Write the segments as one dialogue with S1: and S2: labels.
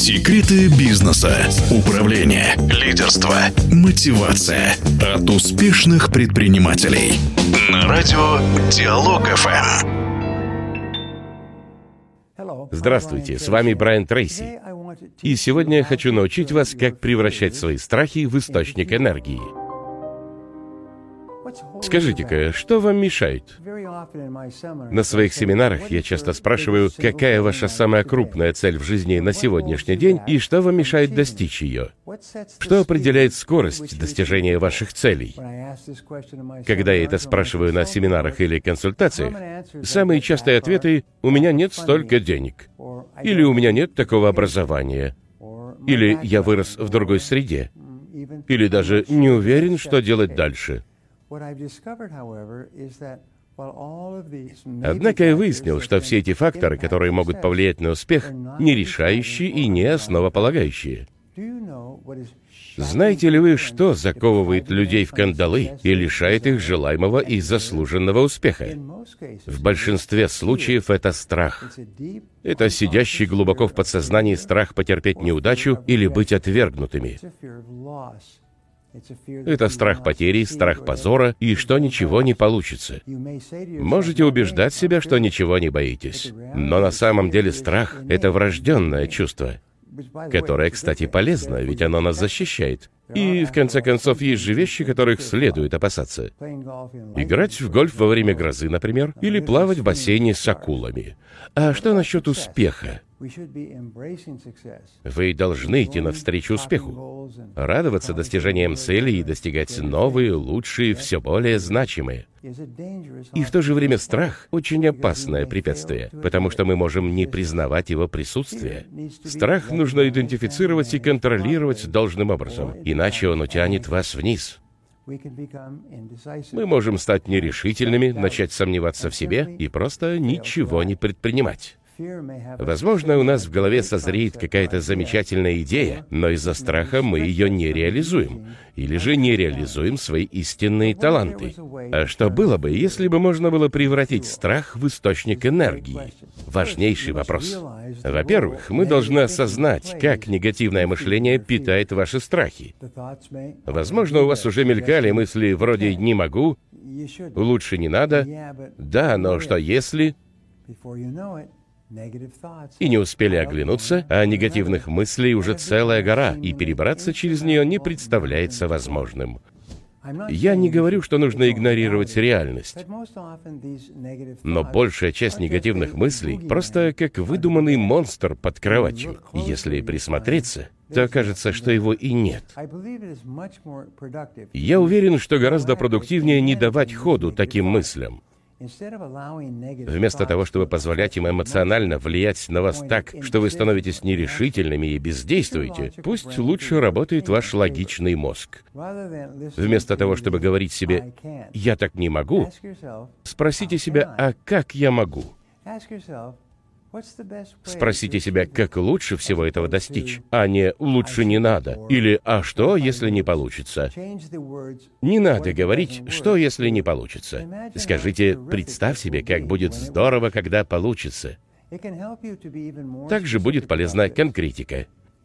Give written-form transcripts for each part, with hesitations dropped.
S1: Секреты бизнеса, управления, лидерства, мотивация от успешных предпринимателей. На радио Диалог ФМ.
S2: Здравствуйте, с вами Брайан Трейси. И сегодня я хочу научить вас, как превращать свои страхи в источник энергии. Скажите-ка, что вам мешает? На своих семинарах я часто спрашиваю, какая ваша самая крупная цель в жизни на сегодняшний день и что вам мешает достичь ее? Что определяет скорость достижения ваших целей? Когда я это спрашиваю на семинарах или консультациях, самые частые ответы «у меня нет столько денег», или «у меня нет такого образования», или «я вырос в другой среде», или даже «не уверен, что делать дальше». Однако я выяснил, что все эти факторы, которые могут повлиять на успех, не решающие и не основополагающие. Знаете ли вы, что заковывает людей в кандалы и лишает их желаемого и заслуженного успеха? В большинстве случаев это страх. Это сидящий глубоко в подсознании страх потерпеть неудачу или быть отвергнутыми. Это страх потери, страх позора и что ничего не получится. Можете убеждать себя, что ничего не боитесь, но на самом деле страх — это врожденное чувство, которое, кстати, полезно, ведь оно нас защищает. И, в конце концов, есть же вещи, которых следует опасаться. Играть в гольф во время грозы, например, или плавать в бассейне с акулами. А что насчет успеха? Вы должны идти навстречу успеху, радоваться достижениям целей и достигать новые, лучшие, все более значимые. И в то же время страх — очень опасное препятствие, потому что мы можем не признавать его присутствие. Страх нужно идентифицировать и контролировать должным образом, иначе он утянет вас вниз. Мы можем стать нерешительными, начать сомневаться в себе и просто ничего не предпринимать. Возможно, у нас в голове созреет какая-то замечательная идея, но из-за страха мы ее не реализуем, или же не реализуем свои истинные таланты. А что было бы, если бы можно было превратить страх в источник энергии? Важнейший вопрос. Во-первых, мы должны осознать, как негативное мышление питает ваши страхи. Возможно, у вас уже мелькали мысли вроде «не могу», «лучше не надо», «да, но что если...» И не успели оглянуться, а негативных мыслей уже целая гора, и перебраться через нее не представляется возможным. Я не говорю, что нужно игнорировать реальность, но большая часть негативных мыслей просто как выдуманный монстр под кроватью. Если присмотреться, то окажется, что его и нет. Я уверен, что гораздо продуктивнее не давать ходу таким мыслям. Вместо того, чтобы позволять им эмоционально влиять на вас так, что вы становитесь нерешительными и бездействуете, пусть лучше работает ваш логичный мозг. Вместо того, чтобы говорить себе «я так не могу», спросите себя «а как я могу?». Спросите себя, как лучше всего этого достичь, а не «лучше не надо» или «а что, если не получится?». Не надо говорить «что, если не получится?». Скажите «представь себе, как будет здорово, когда получится». Также будет полезна конкретика.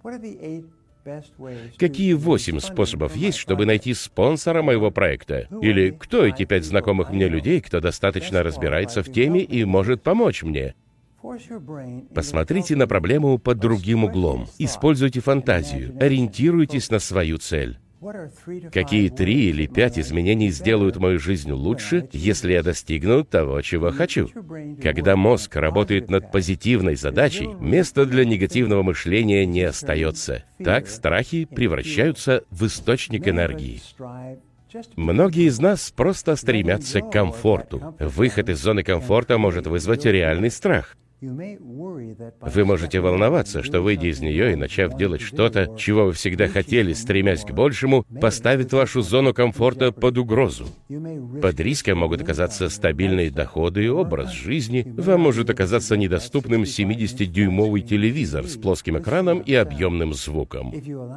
S2: Какие 8 способов есть, чтобы найти спонсора моего проекта? Или кто эти 5 знакомых мне людей, кто достаточно разбирается в теме и может помочь мне? Посмотрите на проблему под другим углом. Используйте фантазию. Ориентируйтесь на свою цель. Какие 3 или 5 изменений сделают мою жизнь лучше, если я достигну того, чего хочу? Когда мозг работает над позитивной задачей, места для негативного мышления не остается. Так страхи превращаются в источник энергии. Многие из нас просто стремятся к комфорту. Выход из зоны комфорта может вызвать реальный страх. Вы можете волноваться, что, выйдя из нее и начав делать что-то, чего вы всегда хотели, стремясь к большему, поставит вашу зону комфорта под угрозу. Под риском могут оказаться стабильные доходы и образ жизни. Вам может оказаться недоступным 70-дюймовый телевизор с плоским экраном и объемным звуком.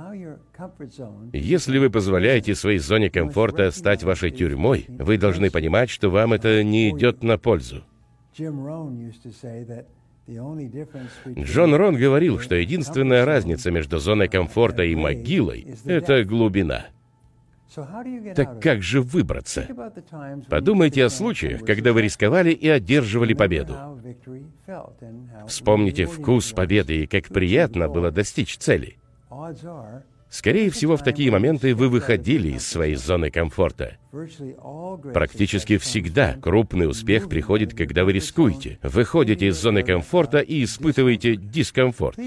S2: Если вы позволяете своей зоне комфорта стать вашей тюрьмой, вы должны понимать, что вам это не идет на пользу. Джон Рон говорил, что единственная разница между зоной комфорта и могилой — это глубина. Так как же выбраться? Подумайте о случаях, когда вы рисковали и одерживали победу. Вспомните вкус победы и как приятно было достичь цели. Скорее всего, в такие моменты вы выходили из своей зоны комфорта. Практически всегда крупный успех приходит, когда вы рискуете, выходите из зоны комфорта и испытываете дискомфорт.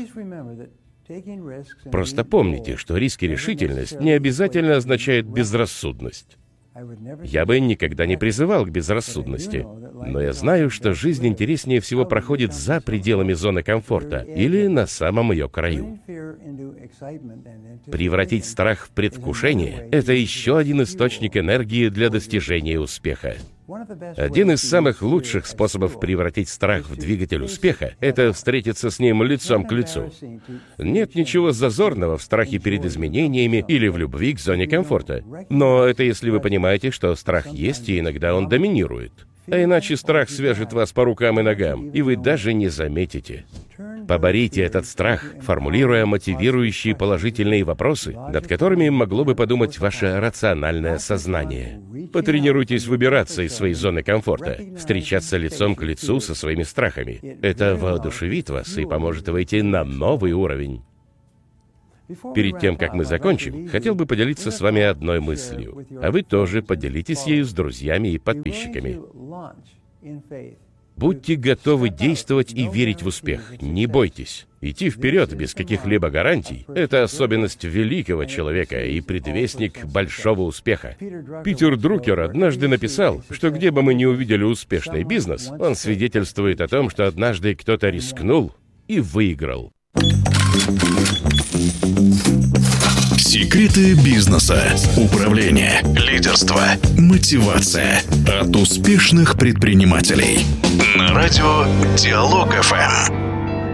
S2: Просто помните, что риск и решительность не обязательно означает безрассудность. Я бы никогда не призывал к безрассудности, но я знаю, что жизнь интереснее всего проходит за пределами зоны комфорта или на самом ее краю. Превратить страх в предвкушение — это еще один источник энергии для достижения успеха. Один из самых лучших способов превратить страх в двигатель успеха — это встретиться с ним лицом к лицу. Нет ничего зазорного в страхе перед изменениями или в любви к зоне комфорта. Но это если вы понимаете, что страх есть, и иногда он доминирует. А иначе страх свяжет вас по рукам и ногам, и вы даже не заметите. Поборите этот страх, формулируя мотивирующие положительные вопросы, над которыми могло бы подумать ваше рациональное сознание. Потренируйтесь выбираться из своей зоны комфорта, встречаться лицом к лицу со своими страхами. Это воодушевит вас и поможет выйти на новый уровень. Перед тем, как мы закончим, хотел бы поделиться с вами одной мыслью, а вы тоже поделитесь ею с друзьями и подписчиками. Будьте готовы действовать и верить в успех. Не бойтесь. Идти вперед без каких-либо гарантий — это особенность великого человека и предвестник большого успеха. Питер Друкер однажды написал, что где бы мы ни увидели успешный бизнес, он свидетельствует о том, что однажды кто-то рискнул и выиграл.
S1: Секреты бизнеса, управление, лидерство, мотивация от успешных предпринимателей. На радио Диалог ФМ.